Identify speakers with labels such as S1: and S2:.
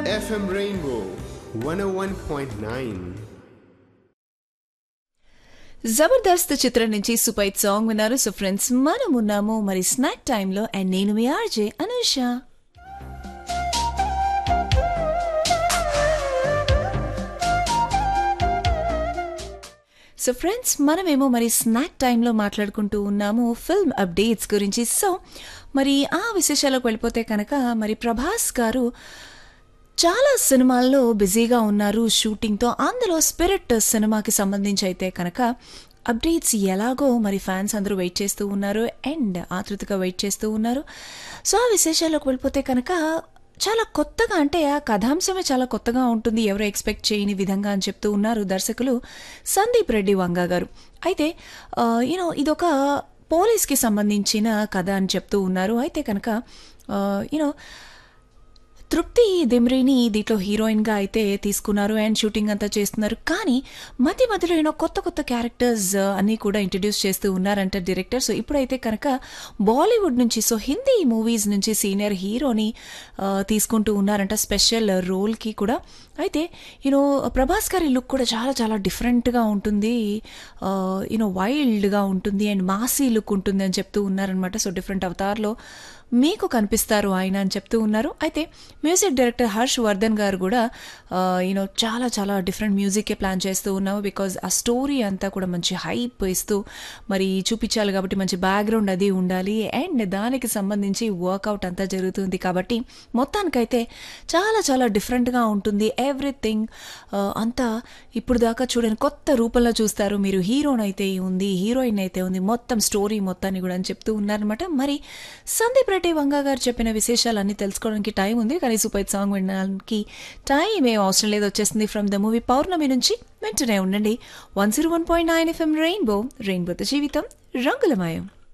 S1: FM Rainbow 101.9.
S2: Jabardasth చిత్రం నుంచి super hit song విన్నారు. సో ఫ్రెండ్స్, మనం ఉన్నాము మరి స్నాక్ టైంలో అండ్ నేను మీ ఆర్జే అనూష. సో ఫ్రెండ్స్, మనమేమో మరి స్నాక్ టైంలో మాట్లాడుకుంటూ ఉన్నాము ఫిల్మ్ అప్డేట్స్ గురించి. సో మరి ఆ విశేషాలకు వెళ్ళిపోతే కనుక మరి ప్రభాస్ గారు చాలా సినిమాల్లో బిజీగా ఉన్నారు షూటింగ్తో. అందులో స్పిరిట్ సినిమాకి సంబంధించి అయితే కనుక అప్డేట్స్ ఎలాగో మరి ఫ్యాన్స్ అందరూ వెయిట్ చేస్తూ ఉన్నారు అండ్ ఆతృతగా వెయిట్ చేస్తూ ఉన్నారు. సో ఆ విశేషాల్లోకి వెళ్ళిపోతే కనుక చాలా కొత్తగా, అంటే ఆ కథాంశమే చాలా కొత్తగా ఉంటుంది, ఎవరు ఎక్స్పెక్ట్ చేయని విధంగా అని చెప్తూ ఉన్నారు దర్శకులు సందీప్ రెడ్డి వంగా గారు. అయితే ఇదొక పోలీస్కి సంబంధించిన కథ అని చెప్తూ ఉన్నారు. అయితే కనుక తృప్తి దిమ్రీని దీంట్లో హీరోయిన్గా అయితే తీసుకున్నారు అండ్ షూటింగ్ అంతా చేస్తున్నారు. కానీ మధ్యలో కొత్త కొత్త క్యారెక్టర్స్ అన్నీ కూడా ఇంట్రడ్యూస్ చేస్తూ ఉన్నారంట డైరెక్టర్. సో ఇప్పుడైతే కనుక బాలీవుడ్ నుంచి, సో హిందీ మూవీస్ నుంచి సీనియర్ హీరోని తీసుకుంటూ ఉన్నారంట స్పెషల్ రోల్కి కూడా. అయితే ప్రభాస్ గారి లుక్ కూడా చాలా చాలా డిఫరెంట్గా ఉంటుంది, వైల్డ్గా ఉంటుంది అండ్ మాసీ లుక్ ఉంటుంది అని చెప్తూ ఉన్నారనమాట. సో డిఫరెంట్ అవతార్లో మీకు కనిపిస్తారు ఆయన అని చెప్తూ ఉన్నారు. అయితే మ్యూజిక్ డైరెక్టర్ హర్ష్ వర్ధన్ గారు కూడా చాలా చాలా డిఫరెంట్ మ్యూజికే ప్లాన్ చేస్తూ ఉన్నాము. బికాజ్ ఆ స్టోరీ అంతా కూడా మంచి హైప్ ఇస్తూ మరి చూపించాలి కాబట్టి మంచి బ్యాక్గ్రౌండ్ అది ఉండాలి అండ్ దానికి సంబంధించి వర్కౌట్ అంతా జరుగుతుంది. కాబట్టి మొత్తానికైతే చాలా చాలా డిఫరెంట్గా ఉంటుంది ఎవ్రీథింగ్ అంతా. ఇప్పుడు దాకా చూడని కొత్త రూపంలో చూస్తారు మీరు. హీరోయిన్ అయితే ఉంది, మొత్తం స్టోరీ మొత్తాన్ని కూడా అని చెప్తూ ఉన్నారనమాట. మరి సందీప్ రెడ్డి వంగా గారు చెప్పిన విశేషాలన్నీ తెలుసుకోవడానికి టైం ఉంది, కానీ సూపర్ సాంగ్ వినడానికి టైం ఏం అవసరం లేదు. వచ్చేస్తుంది ఫ్రమ్ ద మూవీ పౌర్ణమి నుంచి. వెంటనే ఉండండి 101.9 FM రెయిన్బోతో జీవితం రంగులమయం.